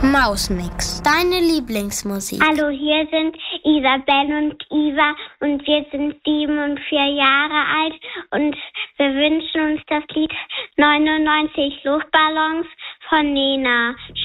Mausmix, deine Lieblingsmusik. Hallo, hier sind Isabel und Iva und wir sind 7 und 4 Jahre alt und wir wünschen uns das Lied 99 Luftballons von Nena.